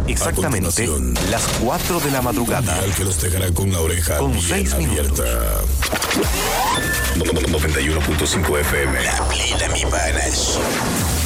Exactamente las 4 de la madrugada. El que los dejará con la oreja con bien 6 abierta. minutos. 91.5 FM. La plena, mi panas.